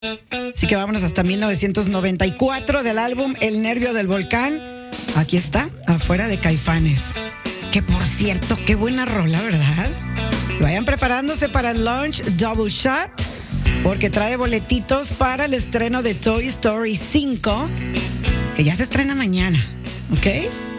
Así que vámonos hasta 1994 del álbum El Nervio del Volcán. Aquí está, Afuera de Caifanes. Que por cierto, qué buena rola, ¿verdad? Vayan preparándose para el launch Double Shot, porque trae boletitos para el estreno de Toy Story 5, que ya se estrena mañana, ¿ok?